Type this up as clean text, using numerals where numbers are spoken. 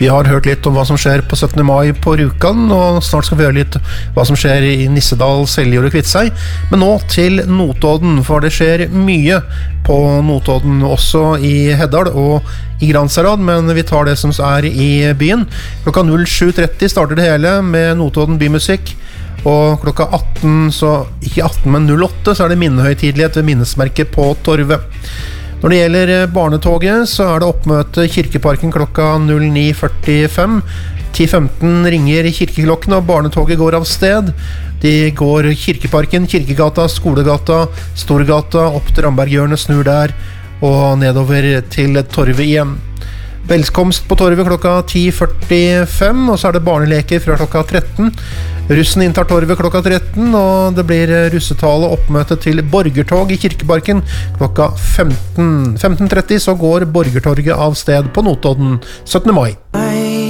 Vi har hørt litt om hva som skjer på 17. mai på Rjukan, og snart skal vi høre litt hva som skjer i Nissedal, Seljord og Kviteseid. Men nå til Notodden, for det skjer mye på Notodden, også i Heddal og i Gransherad, men vi tar det som er i byen. Klokka 07.30 starter det hele med Notodden bymusikk, og klokka 18, så ikke 18, men 08, så er det minnehøytidelighet ved minnesmerket på Torvet. Når det gjelder barnetoget, så er det oppmøte i Kirkeparken klokka 09.45. 10.15 ringer kirkeklokken, og barnetoget går av sted. De går Kirkeparken, Kirkegata, Skolegata, Storgata, opp til Ramberghjørnet, snur der, og nedover til Torvet igjen. Velkomst på Torvet klokka 10.45, og så er det barneleker fra klokka 13. Russen inntar Torvet klokka 13, og det blir russetale oppmøte til borgertog i Kirkeparken klokka 15. 15.30 så går borgertorget av sted på Notodden 17. mai.